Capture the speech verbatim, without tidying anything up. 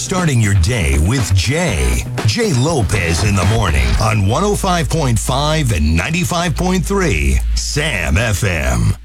starting your day with Jay. Jay Lopez in the morning on one oh five point five and ninety-five point three Sam F M.